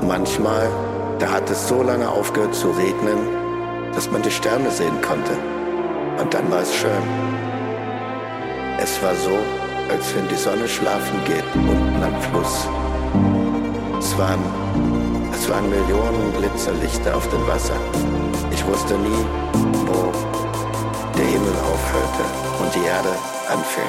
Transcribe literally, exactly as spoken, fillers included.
manchmal, da hat es so lange aufgehört zu regnen, dass man die Sterne sehen konnte. Und dann war es schön. Es war so, als wenn die Sonne schlafen geht unten am Fluss. Es waren, es waren Millionen Glitzerlichter auf dem Wasser. Ich wusste nie, wo der Himmel aufhörte und die Erde anfing.